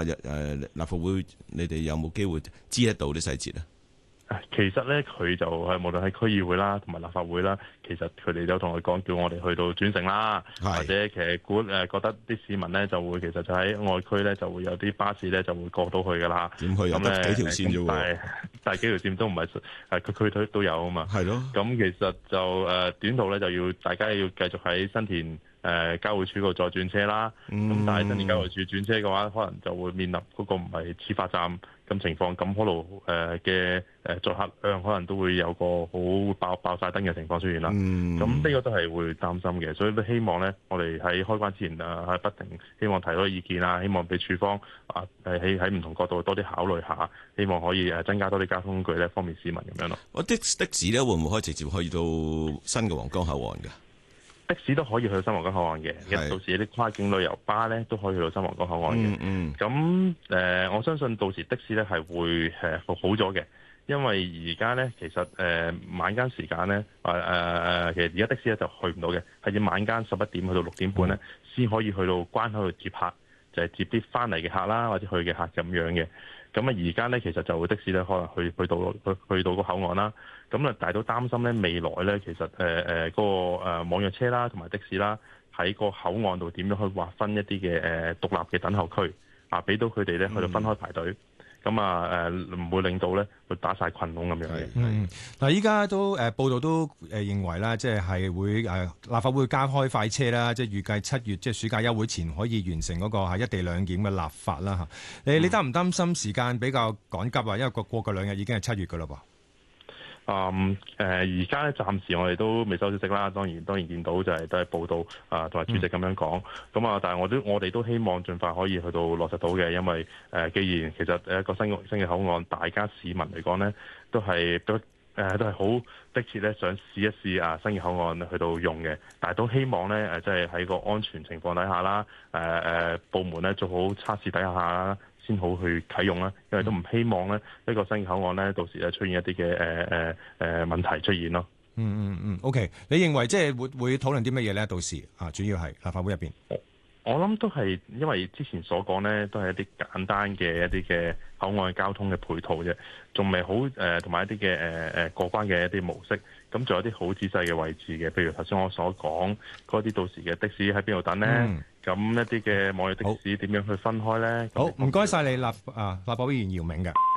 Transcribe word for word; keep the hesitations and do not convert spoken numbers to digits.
誒、呃、立法會你哋有冇機會知得到啲細節啊？ 其實咧，佢就係無論係區議會啦，同埋立法會啦，其實佢哋都同佢講，叫我哋去到轉乘啦，或者其實估誒覺得啲市民咧就會其實就喺外區咧就會有啲巴士咧就會過到去噶啦。點去啊？得幾條線啫喎？但係但係幾條線都唔係誒區區都都有啊嘛。係咯。咁其實就誒短途咧就要大家要繼續喺新田誒、呃、交匯處嗰度再轉車啦。咁、嗯、但係新田交匯處轉車嘅話，可能就會面臨嗰個唔係始發站咁情況，咁可能誒嘅誒載客量可能都會有個好爆爆曬燈嘅情況出現啦。咁、嗯、呢個都係會擔心嘅，所以都希望咧，我哋喺開關之前啊，喺不停希望提多意見啦，希望俾處方啊誒喺喺唔同角度多啲考慮下，希望可以誒增加多啲交通工具咧，方便市民咁樣咯。我的的士咧，會唔會可以直接去到新嘅皇崗口岸嘅？的士都可以去到新皇崗口岸嘅，到時啲跨境旅遊巴咧都可以去到新皇崗口岸嘅。嗯咁誒、呃，我相信到時的士咧係會誒好咗嘅，因為而家咧其實誒、呃、晚間時間咧誒誒其實而家的士咧就去唔到嘅，係要晚間十一點去到六點半咧先可以去到關口度接客，就係、是、接啲翻嚟嘅客啦，或者去嘅客咁樣嘅。咁啊，而家咧其實就的士咧可能去去到去去到個口岸啦。咁啊，但係都擔心咧未來咧，其實誒誒嗰個誒網約車啦，同埋的士啦，喺個口岸度點樣去劃分一啲嘅誒獨立嘅等候區啊，俾到佢哋咧去到分開排隊。咁啊誒唔會令到咧會打晒群龍咁樣嘅。 嗯，嗱，依家都誒、呃、報道都誒認為啦，即係係會誒、呃、立法會加開快車啦，即係預計七月即係暑假休會前可以完成嗰個係一地兩檢嘅立法啦嚇。你你擔唔擔心時間比較趕急啊？因為過過個兩日已經係七月㗎啦噃。 嗯誒，而家咧暫時我哋都未收消息啦。當然當然見到就係、是、都係報道啊，同埋主席咁樣講。咁、嗯、啊，但係我都我哋都希望盡快可以去到落實到嘅，因為誒、呃，既然其實一個新新嘅口岸，大家市民嚟講咧都係都誒、呃、都係好迫切咧，想試一試啊新嘅口岸去到用嘅。但係都希望咧誒，即係喺個安全情況底下啦，誒、呃、誒部門咧做好測試底下啦，先好去啟用啦，因為都唔希望咧一個新口岸咧，到時咧出現一啲嘅誒誒誒問題出現咯。 嗯嗯嗯 ，OK， 你認為即係會會討論啲乜嘢咧？到時啊，主要係立法會入邊。 我諗都係因為之前所講咧，都係一啲簡單嘅一啲嘅口岸交通嘅配套啫，仲未好誒，同埋一啲嘅誒誒過關嘅一啲模式。咁仲有啲好仔細嘅位置嘅，譬如頭先我所講嗰啲到時嘅的，的士喺邊度等咧？咁、嗯、一啲嘅網約的士點樣去分開咧？ 好，唔該晒你立啊立法會議員姚明嘅。